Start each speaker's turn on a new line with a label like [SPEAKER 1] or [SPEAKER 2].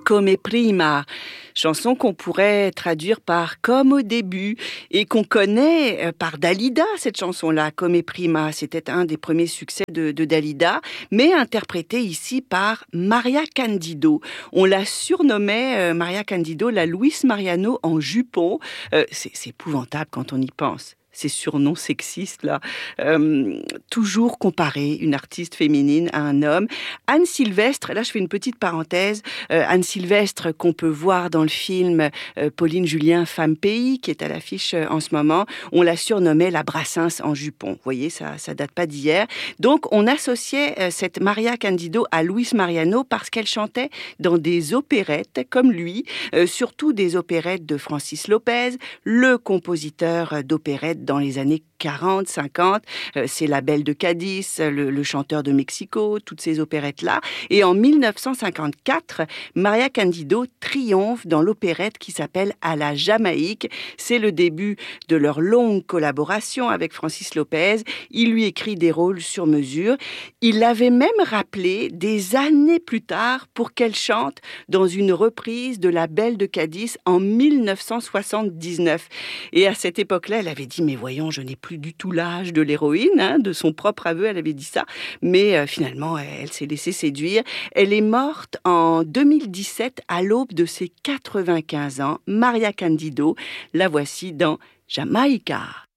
[SPEAKER 1] Come prima, chanson qu'on pourrait traduire par Comme au début et qu'on connaît par Dalida, cette chanson-là, Come prima. C'était un des premiers succès de Dalida, mais interprété ici par Maria Candido. On la surnommait, Maria Candido, la Luis Mariano en jupon. C'est épouvantable quand on y pense. Ces surnoms sexistes là, toujours comparer une artiste féminine à un homme. Anne Sylvestre, là je fais une petite parenthèse, Anne Sylvestre qu'on peut voir dans le film Pauline Julien Femme Pays qui est à l'affiche en ce moment, on la surnommait la Brassens en jupon. Vous voyez, ça date pas d'hier. Donc on associait cette Maria Candido à Luis Mariano parce qu'elle chantait dans des opérettes comme lui, surtout des opérettes de Francis Lopez, le compositeur d'opérettes dans les années 40, 50, c'est La Belle de Cadiz, le chanteur de Mexico, toutes ces opérettes-là. Et en 1954, Maria Candido triomphe dans l'opérette qui s'appelle À la Jamaïque. C'est le début de leur longue collaboration avec Francis Lopez. Il lui écrit des rôles sur mesure. Il l'avait même rappelé des années plus tard pour qu'elle chante dans une reprise de La Belle de Cadiz en 1979. Et à cette époque-là, elle avait dit « Mais voyons, je n'ai plus du tout l'âge de l'héroïne, hein, de son propre aveu, elle avait dit ça. Mais finalement, elle s'est laissée séduire. Elle est morte en 2017 à l'aube de ses 95 ans. Maria Candido, la voici dans Jamaïca.